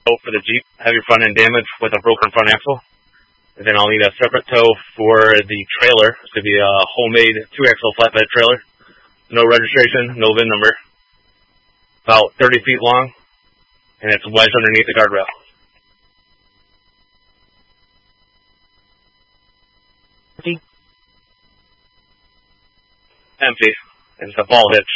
tow for the Jeep, have your front end damage with a broken front axle. And then I'll need a separate tow for the trailer. It's going to be a homemade 2-axle flatbed trailer. No registration, no VIN number. About 30 feet long, and it's wedged underneath the guardrail. Empty. It's a ball hitch.